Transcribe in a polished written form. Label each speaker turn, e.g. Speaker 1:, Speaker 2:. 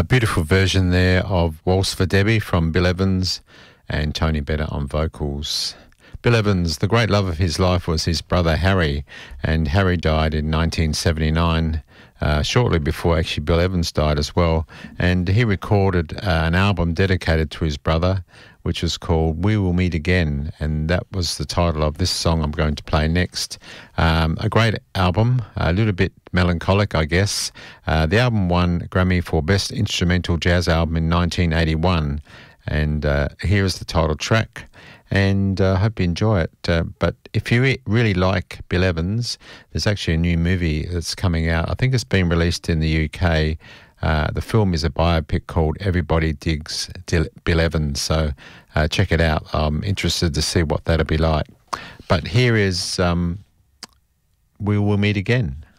Speaker 1: A beautiful version there of Waltz for Debbie from Bill Evans and Tony Bennett on vocals. Bill Evans, the great love of his life was his brother Harry, and Harry died in 1979, shortly before actually Bill Evans died as well, and he recorded an album dedicated to his brother, which was called We Will Meet Again, and that was the title of this song I'm going to play next. A great album, a little bit melancholic, I guess. The album won Grammy for Best Instrumental Jazz Album in 1981, and here is the title track, and I hope you enjoy it. But if you really like Bill Evans, there's actually a new movie that's coming out. I think it's been released in the UK. The film is a biopic called Everybody Digs Bill Evans, so check it out. I'm interested to see what that'll be like. But here is We Will Meet Again.